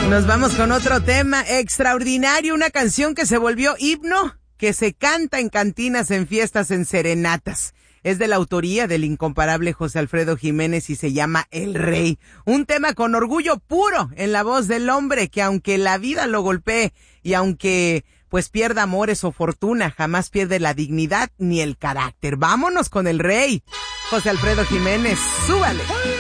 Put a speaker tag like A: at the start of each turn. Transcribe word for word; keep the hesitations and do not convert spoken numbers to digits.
A: Nos vamos con otro tema extraordinario, una canción que se volvió himno, que se canta en cantinas, en fiestas, en serenatas. Es de la autoría del incomparable José Alfredo Jiménez y se llama El Rey. Un tema con orgullo puro en la voz del hombre que aunque la vida lo golpee y aunque pues pierda amores o fortuna, jamás pierde la dignidad ni el carácter. Vámonos con El Rey. José Alfredo Jiménez, súbale.